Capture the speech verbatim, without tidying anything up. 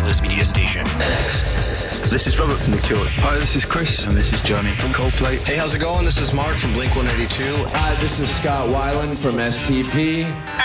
this media station. This is Robert from The Cure. Hi, this is Chris, and this is Johnny from Coldplay. Hey, how's it going? This is Mark from Blink one eighty-two. Hi, this is Scott Weiland from S T P.